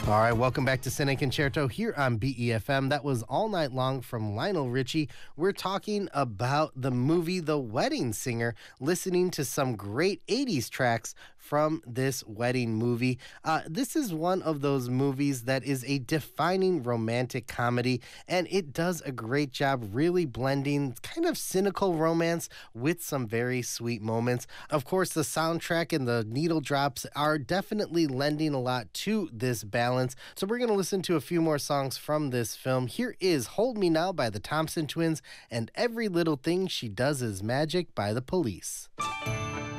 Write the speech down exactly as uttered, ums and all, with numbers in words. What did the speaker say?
All right, welcome back to Cine Concerto here on B E F M. That was All Night Long from Lionel Richie. We're talking about the movie The Wedding Singer, listening to some great eighties tracks from this wedding movie. Uh, this is one of those movies that is a defining romantic comedy, and it does a great job really blending kind of cynical romance with some very sweet moments. Of course, the soundtrack and the needle drops are definitely lending a lot to this balance. So we're going to listen to a few more songs from this film. Here is Hold Me Now by the Thompson Twins and Every Little Thing She Does Is Magic by the Police.